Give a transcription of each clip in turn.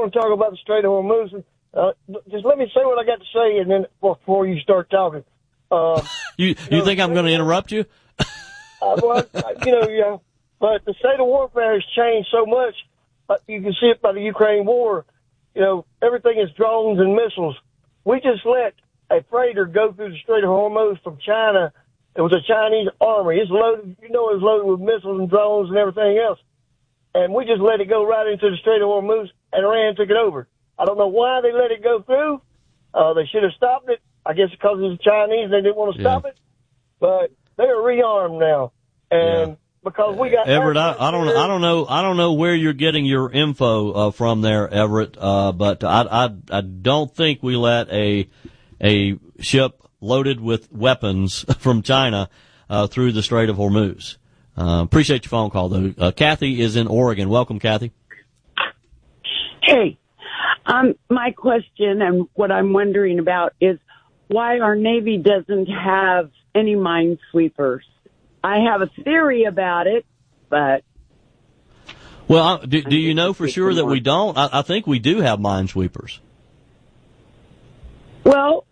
want to talk about the Strait of Hormuz. Just let me say what I got to say, and then before you start talking. You think I'm going to interrupt you? Well, yeah. But the state of warfare has changed so much. You can see it by the Ukraine war. Everything is drones and missiles. We just let a freighter go through the Strait of Hormuz from China. It was a Chinese army. It's loaded, it was loaded with missiles and drones and everything else. And we just let it go right into the Strait of Hormuz, and Iran took it over. I don't know why they let it go through. They should have stopped it. I guess because it was Chinese, they didn't want to stop it. But they're rearmed now, and because we got Everett, I don't know where you're getting your info from there, Everett. But I don't think we let a ship loaded with weapons from China through the Strait of Hormuz. Appreciate your phone call, though. Kathy is in Oregon. Welcome, Kathy. Hey, my question and what I'm wondering about is why our Navy doesn't have any minesweepers. I have a theory about it, but... Well, do you know for sure that we don't? I think we do have minesweepers. Well,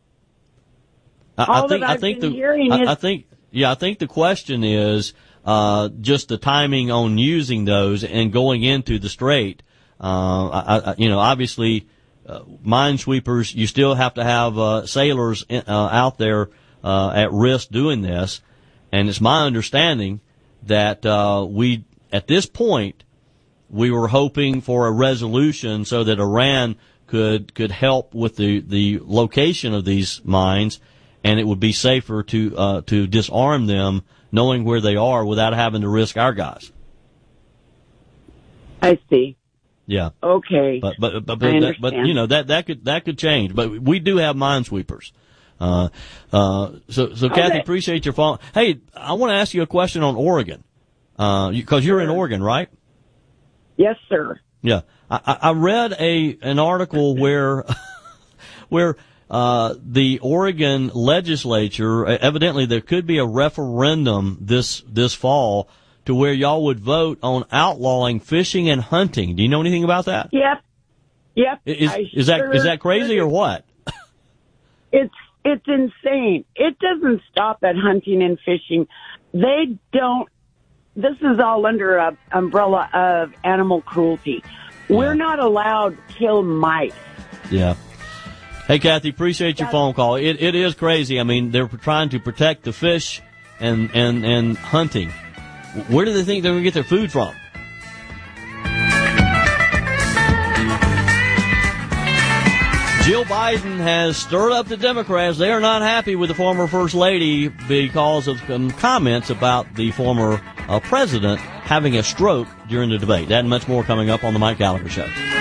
I think the question is just the timing on using those and going into the strait. Obviously, minesweepers, you still have to have sailors out there at risk doing this, and it's my understanding that at this point, we were hoping for a resolution so that Iran could help with the location of these mines, and it would be safer to disarm them, knowing where they are without having to risk our guys. I see. Yeah. Okay. But that could change. But we do have minesweepers. So Kathy, appreciate your phone. Hey, I want to ask you a question on Oregon. Because you're in Oregon, right? Yes, sir. Yeah. I read an article where the Oregon legislature, evidently there could be a referendum this fall to where y'all would vote on outlawing fishing and hunting. Do you know anything about that? Yep. Is that crazy or what? It's insane. It doesn't stop at hunting and fishing. They don't. This is all under an umbrella of animal cruelty. Yeah. We're not allowed to kill mice. Yeah. Hey, Kathy, appreciate your phone call. It is crazy. I mean, they're trying to protect the fish and hunting. Where do they think they're going to get their food from? Jill Biden has stirred up the Democrats. They are not happy with the former First Lady because of some comments about the former president having a stroke during the debate. That and much more coming up on the Mike Gallagher Show.